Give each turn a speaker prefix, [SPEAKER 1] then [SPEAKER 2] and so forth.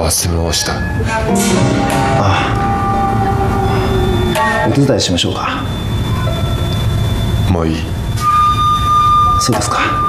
[SPEAKER 1] スムをした。
[SPEAKER 2] お手伝いしましょうか。
[SPEAKER 1] もういい。
[SPEAKER 2] そうですか。